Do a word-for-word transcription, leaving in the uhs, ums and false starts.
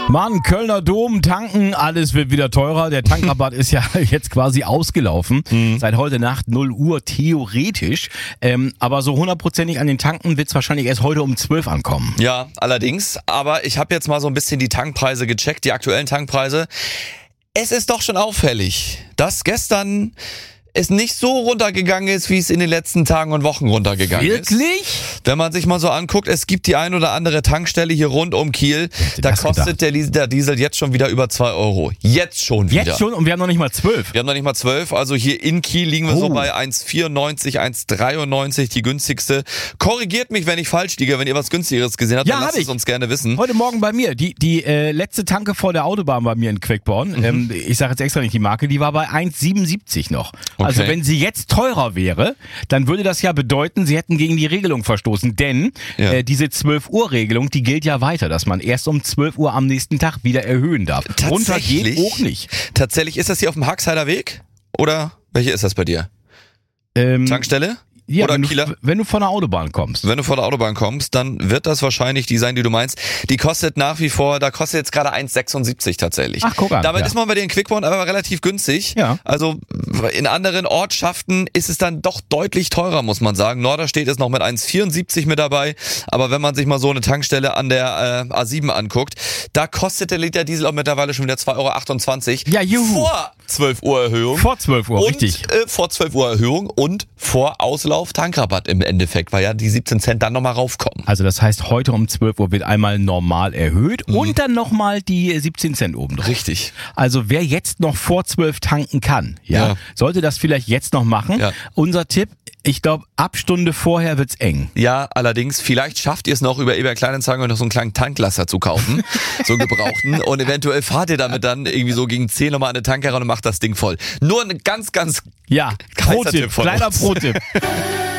Mann, Kölner Dom, tanken, alles wird wieder teurer. Der Tankrabatt ist ja jetzt quasi ausgelaufen. Mhm. Seit heute Nacht null Uhr theoretisch. Ähm, aber so hundertprozentig an den Tanken wird es wahrscheinlich erst heute um zwölf ankommen. Ja, allerdings. Aber ich habe jetzt mal so ein bisschen die Tankpreise gecheckt, die aktuellen Tankpreise. Es ist doch schon auffällig, dass gestern es nicht so runtergegangen ist, wie es in den letzten Tagen und Wochen runtergegangen Wirklich? ist. Wirklich? Wenn man sich mal so anguckt, es gibt die ein oder andere Tankstelle hier rund um Kiel, da kostet der Diesel, der Diesel jetzt schon wieder über zwei Euro. Jetzt schon wieder. Jetzt schon? Und wir haben noch nicht mal zwölf. Wir haben noch nicht mal zwölf, also hier in Kiel liegen wir oh. so bei eins vierundneunzig, eins dreiundneunzig, die günstigste. Korrigiert mich, wenn ich falsch liege, wenn ihr was günstigeres gesehen habt, ja, dann lasst ich. es uns gerne wissen. Heute Morgen bei mir, die die äh, letzte Tanke vor der Autobahn bei mir in Quickborn, mhm. ähm, ich sage jetzt extra nicht die Marke, die war bei eins siebenundsiebzig noch. Okay. Also wenn sie jetzt teurer wäre, dann würde das ja bedeuten, sie hätten gegen die Regelung verstoßen, denn ja. äh, diese zwölf Uhr Regelung, die gilt ja weiter, dass man erst um zwölf Uhr am nächsten Tag wieder erhöhen darf. Runter geht auch nicht. Tatsächlich, ist das hier auf dem Haxheider Weg? Oder welche ist das bei dir? Ähm, Tankstelle? Ja, Oder wenn, Kieler? Du, wenn du von der Autobahn kommst. Wenn du von der Autobahn kommst, dann wird das wahrscheinlich die sein, die du meinst. Die kostet nach wie vor, da kostet jetzt gerade eins sechsundsiebzig tatsächlich. Ach, guck an. Damit ja. ist man bei den Quickborn aber relativ günstig. Ja. Also in anderen Ortschaften ist es dann doch deutlich teurer, muss man sagen. Norderstedt ist noch mit eins vierundsiebzig mit dabei. Aber wenn man sich mal so eine Tankstelle an der äh, A sieben anguckt, da kostet der Liter Diesel auch mittlerweile schon wieder zwei Euro achtundzwanzig. Ja, juhu. Vor zwölf Uhr Erhöhung. Vor zwölf Uhr, und, richtig. Äh, vor zwölf Uhr Erhöhung und vor Auslauf Tankrabatt im Endeffekt, weil ja die siebzehn Cent dann nochmal raufkommen. Also das heißt, heute um zwölf Uhr wird einmal normal erhöht mhm. und dann nochmal die siebzehn Cent oben drauf. Richtig. Also wer jetzt noch vor zwölf tanken kann, ja, ja. sollte das vielleicht jetzt noch machen. Ja. Unser Tipp, ich glaube, ab Stunde vorher wird's eng. Ja, allerdings, vielleicht schafft ihr es noch über eBay Kleinanzeigen noch so einen kleinen Tanklaster zu kaufen, so einen gebrauchten, und eventuell fahrt ihr damit dann irgendwie so gegen zehn nochmal an eine Tanke ran und macht das Ding voll. Nur ein ganz, ganz ja, Pro-Tipp, kleiner Pro-Tipp.